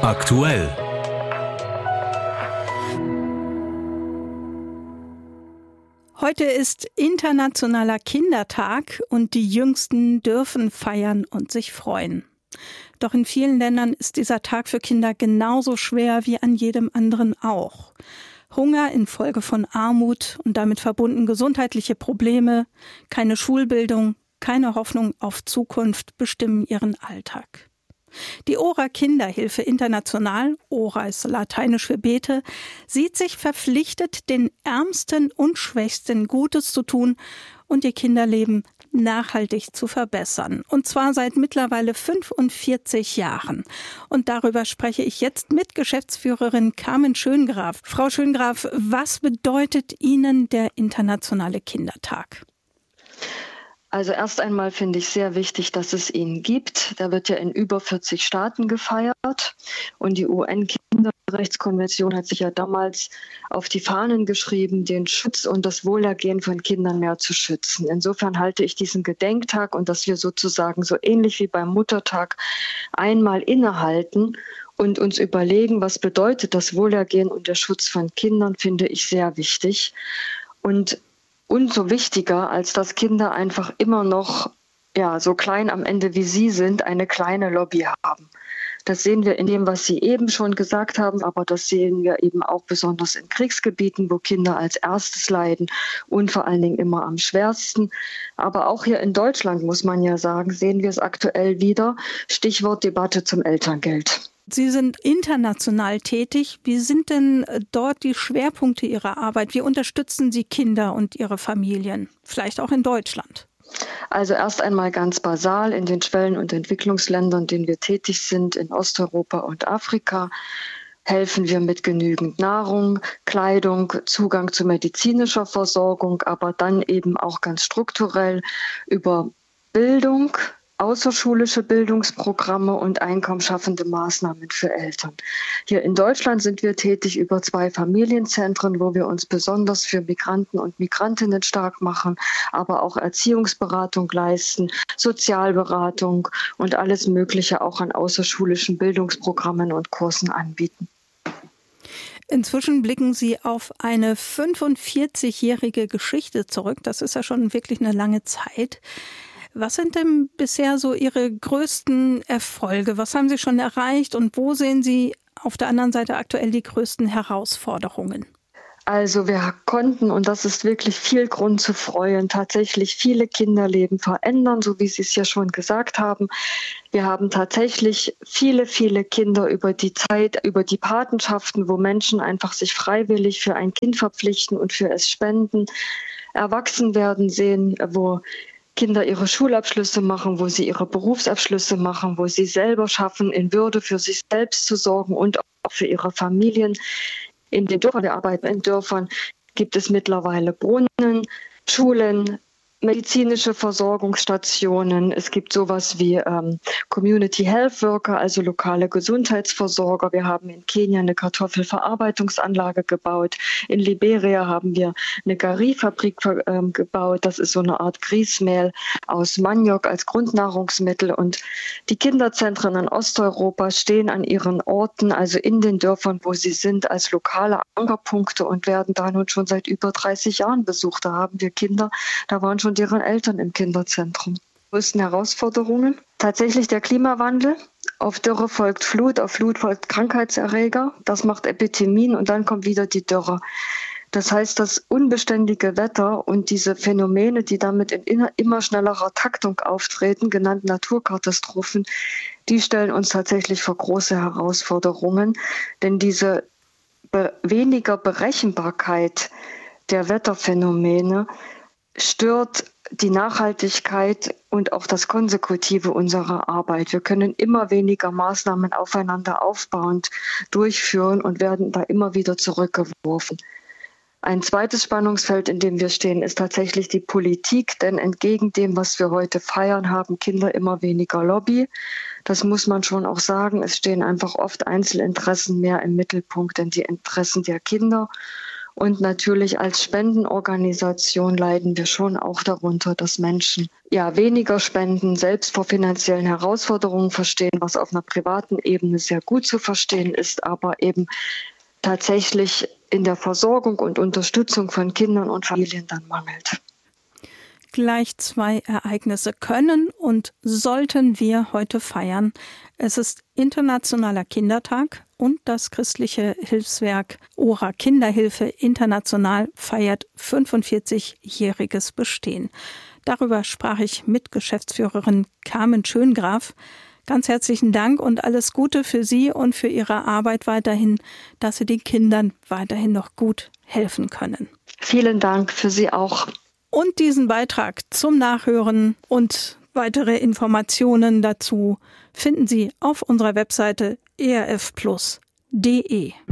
Aktuell. Heute ist Internationaler Kindertag und die Jüngsten dürfen feiern und sich freuen. Doch in vielen Ländern ist dieser Tag für Kinder genauso schwer wie an jedem anderen auch. Hunger infolge von Armut und damit verbunden gesundheitliche Probleme, keine Schulbildung, keine Hoffnung auf Zukunft bestimmen ihren Alltag. Die ORA Kinderhilfe International, ORA ist lateinisch für Bete, sieht sich verpflichtet, den Ärmsten und Schwächsten Gutes zu tun und ihr Kinderleben nachhaltig zu verbessern. Und zwar seit mittlerweile 45 Jahren. Und darüber spreche ich jetzt mit Geschäftsführerin Carmen Schöngraf. Frau Schöngraf, was bedeutet Ihnen der Internationale Kindertag? Also erst einmal finde ich sehr wichtig, dass es ihn gibt. Der wird ja in über 40 Staaten gefeiert. Und die UN-Kinderrechtskonvention hat sich ja damals auf die Fahnen geschrieben, den Schutz und das Wohlergehen von Kindern mehr zu schützen. Insofern halte ich diesen Gedenktag und dass wir sozusagen so ähnlich wie beim Muttertag einmal innehalten und uns überlegen, was bedeutet das Wohlergehen und der Schutz von Kindern, finde ich sehr wichtig. Und umso wichtiger, als dass Kinder einfach immer noch, so klein am Ende wie sie sind, eine kleine Lobby haben. Das sehen wir in dem, was Sie eben schon gesagt haben, aber das sehen wir eben auch besonders in Kriegsgebieten, wo Kinder als erstes leiden und vor allen Dingen immer am schwersten. Aber auch hier in Deutschland, muss man ja sagen, sehen wir es aktuell wieder. Stichwort Debatte zum Elterngeld. Sie sind international tätig. Wie sind denn dort die Schwerpunkte Ihrer Arbeit? Wie unterstützen Sie Kinder und ihre Familien? Vielleicht auch in Deutschland. Also erst einmal ganz basal in den Schwellen- und Entwicklungsländern, in denen wir tätig sind, in Osteuropa und Afrika, helfen wir mit genügend Nahrung, Kleidung, Zugang zu medizinischer Versorgung, aber dann eben auch ganz strukturell über Bildung, außerschulische Bildungsprogramme und einkommensschaffende Maßnahmen für Eltern. Hier in Deutschland sind wir tätig über 2 Familienzentren, wo wir uns besonders für Migranten und Migrantinnen stark machen, aber auch Erziehungsberatung leisten, Sozialberatung und alles Mögliche auch an außerschulischen Bildungsprogrammen und Kursen anbieten. Inzwischen blicken Sie auf eine 45-jährige Geschichte zurück. Das ist ja schon wirklich eine lange Zeit. Was sind denn bisher so Ihre größten Erfolge? Was haben Sie schon erreicht und wo sehen Sie auf der anderen Seite aktuell die größten Herausforderungen? Also wir konnten, und das ist wirklich viel Grund zu freuen, tatsächlich viele Kinderleben verändern, so wie Sie es ja schon gesagt haben. Wir haben tatsächlich viele, viele Kinder über die Zeit, über die Patenschaften, wo Menschen einfach sich freiwillig für ein Kind verpflichten und für es spenden, erwachsen werden sehen, wo Kinder ihre Schulabschlüsse machen, wo sie ihre Berufsabschlüsse machen, wo sie selber schaffen, in Würde für sich selbst zu sorgen und auch für ihre Familien. In den Dörfern, der Arbeit in Dörfern gibt es mittlerweile Brunnen, Schulen, medizinische Versorgungsstationen. Es gibt sowas wie Community Health Worker, also lokale Gesundheitsversorger. Wir haben in Kenia eine Kartoffelverarbeitungsanlage gebaut. In Liberia haben wir eine Garri-Fabrik gebaut. Das ist so eine Art Grießmehl aus Maniok als Grundnahrungsmittel. Und die Kinderzentren in Osteuropa stehen an ihren Orten, also in den Dörfern, wo sie sind, als lokale Ankerpunkte und werden da nun schon seit über 30 Jahren besucht. Da haben wir Kinder, da waren schon deren Eltern im Kinderzentrum. Größten Herausforderungen? Tatsächlich der Klimawandel. Auf Dürre folgt Flut, auf Flut folgt Krankheitserreger. Das macht Epidemien und dann kommt wieder die Dürre. Das heißt, das unbeständige Wetter und diese Phänomene, die damit in immer schnellerer Taktung auftreten, genannt Naturkatastrophen, die stellen uns tatsächlich vor große Herausforderungen. Denn diese weniger Berechenbarkeit der Wetterphänomene stört die Nachhaltigkeit und auch das Konsekutive unserer Arbeit. Wir können immer weniger Maßnahmen aufeinander aufbauend durchführen und werden da immer wieder zurückgeworfen. Ein zweites Spannungsfeld, in dem wir stehen, ist tatsächlich die Politik, denn entgegen dem, was wir heute feiern, haben Kinder immer weniger Lobby. Das muss man schon auch sagen. Es stehen einfach oft Einzelinteressen mehr im Mittelpunkt, denn die Interessen der Kinder. Und natürlich als Spendenorganisation leiden wir schon auch darunter, dass Menschen weniger spenden, selbst vor finanziellen Herausforderungen verstehen, was auf einer privaten Ebene sehr gut zu verstehen ist, aber eben tatsächlich in der Versorgung und Unterstützung von Kindern und Familien dann mangelt. Gleich 2 Ereignisse können und sollten wir heute feiern. Es ist Internationaler Kindertag und das christliche Hilfswerk Ora Kinderhilfe International feiert 45-jähriges Bestehen. Darüber sprach ich mit Geschäftsführerin Carmen Schöngraf. Ganz herzlichen Dank und alles Gute für Sie und für Ihre Arbeit weiterhin, dass Sie den Kindern weiterhin noch gut helfen können. Vielen Dank für Sie auch. Und diesen Beitrag zum Nachhören und weitere Informationen dazu finden Sie auf unserer Webseite erfplus.de.